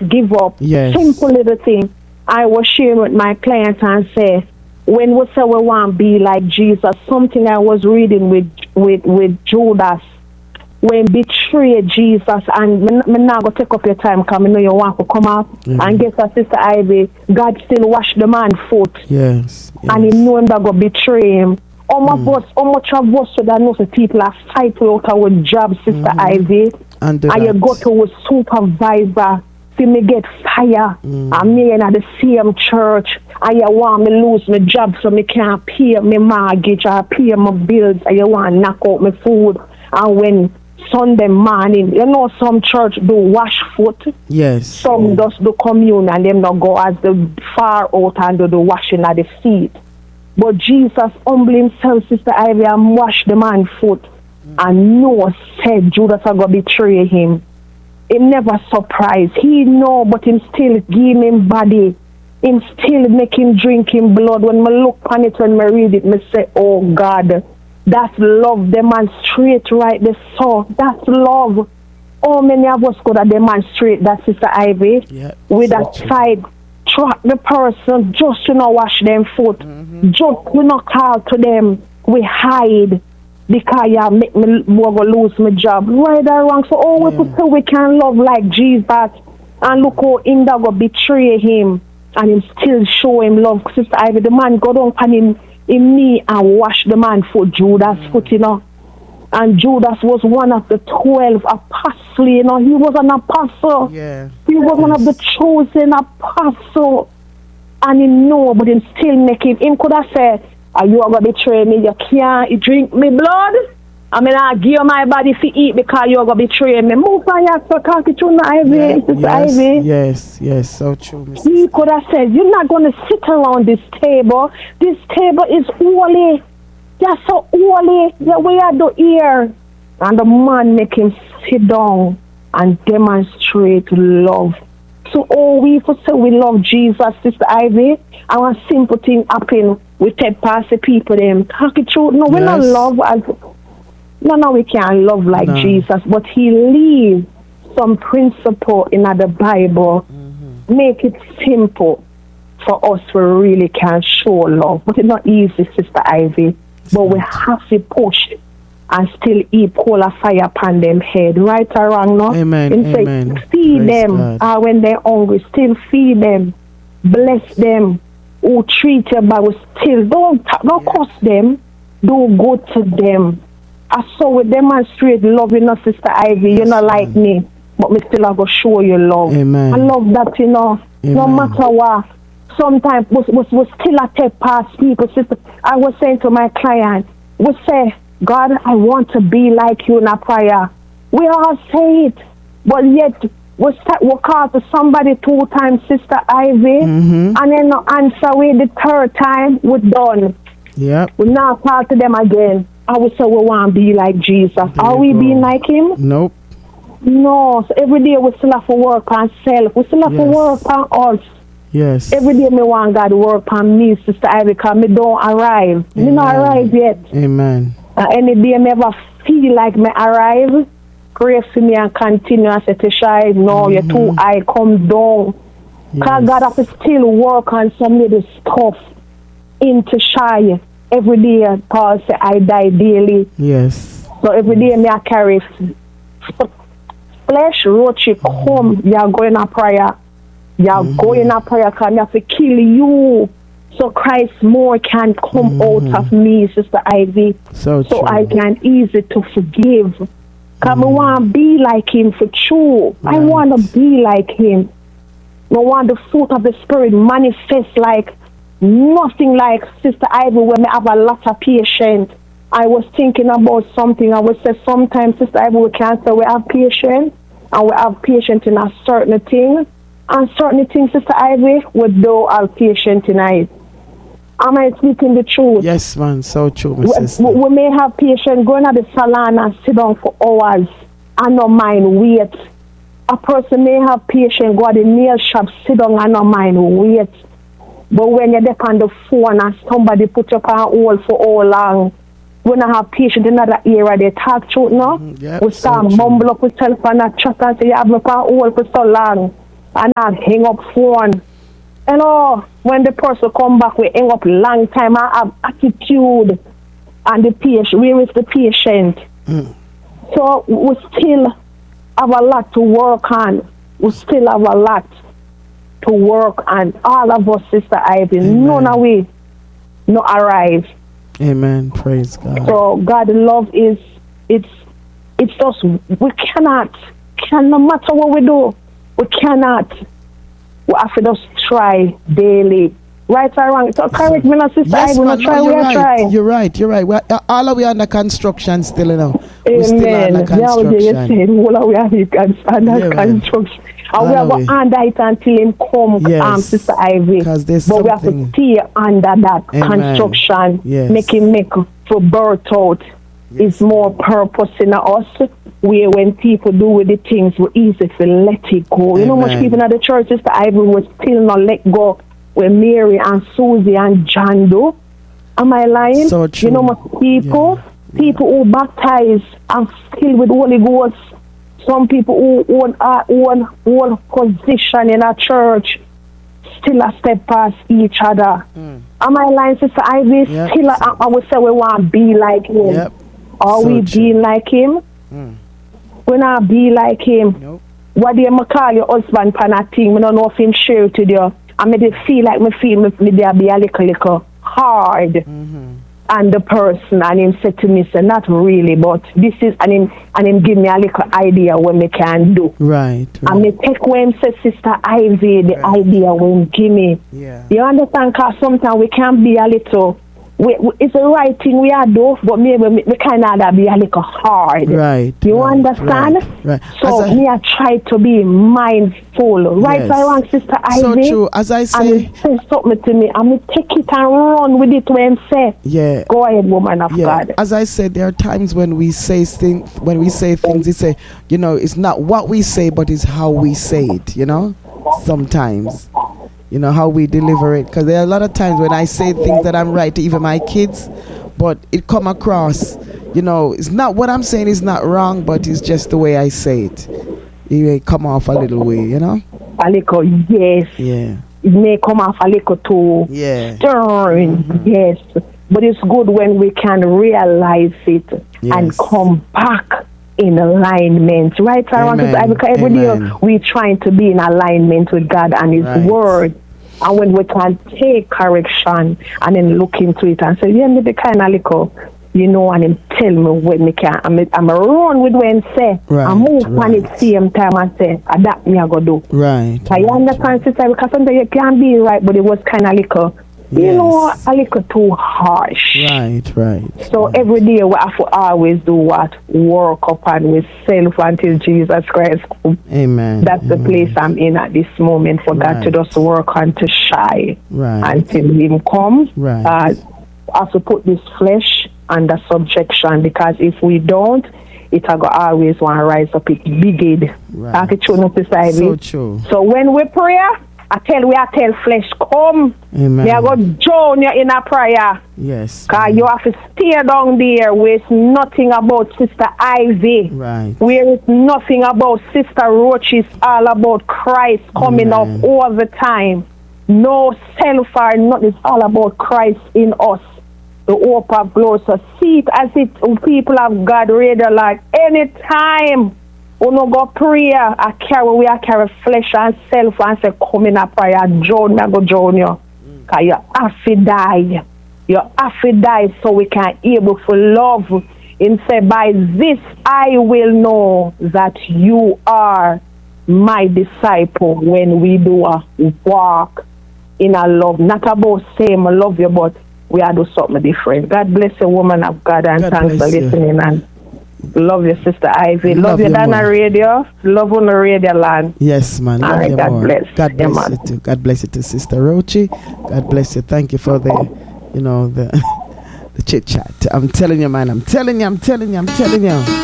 give up. Yes. Simple little thing. I was sharing with my client and say, when we say we want to be like Jesus, something I was reading with Judas, when betrayed Jesus, and me now go take up your time because I know you want to come up. And guess what, Sister Ivy, God still washed the man's foot. Yes. And he knew him that go betray him. How much of us that knows the people are fighting out our job, Sister Ivy, and you go to a supervisor, see me get fire, and me in the same church, and you want me lose my job so me can't pay my mortgage or pay my bills, and you want to knock out my food. And when Sunday morning, you know some church do wash foot. Yes. Some does do commune and them not go as the far out and do the washing of the feet. But Jesus humbled himself, Sister Ivy, and washed the man's foot. And Noah said Judas are going to betray him. He never surprised. He know, but him still give him body. Him still make him drink him blood. When I look on it, when I read it, I say, oh God, that's love. Demonstrate right there. So that's love. How many of us could have demonstrate that, Sister Ivy? Yeah, with a side track the person just to not wash them foot. Just we not call to them. We hide because you make me lose my job. Right or wrong. So we could say we can love like Jesus, and look how him that go betray him and him still show him love. Sister Ivy, the man go down on him in me and wash the man foot, Judas foot, you know. And Judas was one of the 12 apostles, you know. He was an apostle. Yeah. He was one of the chosen apostles. And he know, but he still make him could have said, are you going to betray me? You can't drink me blood? I mean, I give you my body to eat because you're going to betray me. Move on, you so talk it to Ivy. Yes, so true. Mrs. He could have said, you're not going to sit around this table. This table is holy. That's so holy. The way I do here. And the man make him sit down and demonstrate love. So we for say we love Jesus, Sister Ivy. Our simple thing happen. We take past the people them. Talk it true. No, we not love as no, we can't love like Jesus, but he leave some principle in the Bible. Make it simple for us to really can show love. But it's not easy, Sister Ivy. But we have to push and still heap coal of fire upon them head. Right or wrong, no? Amen. Amen. Feed Praise them when they're hungry. Still feed them. Bless them. Who treat you bad, still don't curse them. Do good to them. I saw we demonstrate love in us, Sister Ivy. You're not like me, but me still I go show you love. Amen. I love that, you know. Amen. No matter what. Sometimes we still a take past people, Sister. I was saying to my client, we say, God, I want to be like you in a prayer. We all say it, but yet we call to somebody 2 times, Sister Ivy, and then no answer we the 3rd time, we're done. Yep. We now call to them again. I would say we want to be like Jesus. Are we being like him? Nope. No. So every day we still have to work on self. We still have to work on us. Yes. Every day me want God to work on me, Sister Ivy, because me don't arrive. Me not arrive yet. Amen. Any day me ever feel like me arrive, pray for me and continue and say to Shy, no, you're too high, come down. Because God has to still work on some little stuff into Shy. Every day, Paul say, I die daily. Yes. So every day me I carry flesh, roach, come, you're going to prayer. You're going to prayer because I have to kill you. So Christ more can come out of me, Sister Ivy. So I can easy to forgive. Because I want to be like him for true. Right. I want to be like him. I want the fruit of the Spirit manifest like nothing like Sister Ivy when I have a lot of patience. I was thinking about something. I would say sometimes, Sister Ivy, we can't say we have patience. And we have patience in a certain thing. And certain things, Sister Ivy, we don't have patience tonight. Am I speaking the truth? Yes, man, so true, my sister. We may have patience going to the salon and sit down for hours and not mind wait. A person may have patience go to the nail shop, sit down and not mind wait. But when you're there on the phone and somebody put you on hold for how long, we don't have patience in another area. They talk truth now. Yep, we start so mumble up with telephone and chat and say, you have me on hold for so long. and I hang up phone. You know, when the person come back, we hang up long time. I have attitude, and the patient. Where is the patient? So we still have a lot to work on. We still have a lot to work on. All of us, Sister Ivy, none of we no arrive. Amen. Praise God. So God's love is it's just we cannot no matter what we do, we cannot. We have to just try daily. Right or wrong? So correct me, Sister Yes, Ivy. man, Try, no, we you're are right. trying. You're right. You're right. All of we under construction still, you know. We're still Amen. under Yeah, you construction. said all of we are under Yeah, man. construction. And we All have of to we. under it until him come, Yes. Sister Ivy. 'Cause there's but we have to something- stay under that Amen. construction. Yes. Make for birth out. It's more purpose in us. Where when people do with the things, we easy to let it go. You know much Amen. people in the church, Sister Ivy, will still not let go where Mary and Susie and John do. Am I lying? So true. You know much people, people who baptize and filled with Holy Ghost. Some people who own our own position in a church still a step past each other. Am I lying, Sister Ivy? Yep. Still, I would say we want to be like him. Yep. Are So we true. being like him? We not be like him. Nope. What do you call your husband pan a thing? I don't know if him share it with you. I made it feel like me there be a little hard. And the person and him said to me, say, not really, but this is and him give me a little idea what me can do. Right. And me take when him say, Sister Ivy, the idea when him give me. Yeah. You understand? Because sometimes we can be a little it's the right thing we are do, but maybe we kind of be a little hard. Right. You right, understand? Right. So me I try to be mindful. Right Yes. or wrong, Sister So Ivy? true. As I And say, he say something to me. I'm going to take it and run with it when say. yeah. Go ahead, woman of Yeah, God. as I said, there are times when we say things. When we say things, it's say, you know, it's not what we say, but it's how we say it. You know, sometimes, you know, how we deliver it. Because there are a lot of times when I say things that I'm right to even my kids, but it come across, you know, it's not what I'm saying is not wrong, but it's just the way I say it. It may come off a little way, you know. A little, yes. Yeah. It may come off a little too Yeah. stern, yes. But it's good when we can realize it and Yes. come back in alignment, right? Amen. Because every Amen. day we're trying to be in alignment with God and His Right. Word. And when we can take correction and then look into it and say, yeah, maybe kind of little, you know, and then tell me when me can. I'm a run with when say, Right, I move right. on it same time and say, that me I go do. Right. So you understand, sister, because sometimes you can be right, but it was kind of little, you know, Yes. a little too harsh. Right. Right. So every day we have to always do what? Work upon with self until Jesus Christ comes. Amen. That's the Amen. place I'm in at this moment for God to Right. just work on to shy Right. until Him come. Right. I have to put this flesh under subjection, because if we don't, it will always want to rise up. It's big. Right. So true. So when we pray, I tell flesh, come. Amen. Me I go join you in a prayer. Yes. Because you have to stay down there where it's nothing about Sister Ivy. Right. Where it's nothing about Sister Roach. It's all about Christ coming Amen. up all the time. No self or nothing. It's all about Christ in us. The hope of glory. So see it as it people of God radio, like anytime we no go prayer, we carry flesh and self and say come in a prayer, join me, I go join you. Because you have to die. You have to die so we can able to love. And say, by this I will know that you are my disciple when we do a walk in a love. Not about same love you, but we are do something different. God bless you, woman of God, and God thanks for bless you. listening. And love your sister Ivy. Love you, you Dana more. Radio. Love on the radio land. Yes, man. All Love right, you God more. bless. God Yeah, bless man. you too. God bless you too, Sister Rochi. God bless you. Thank you for the, you know, the the chit chat. I'm telling you, man. I'm telling you.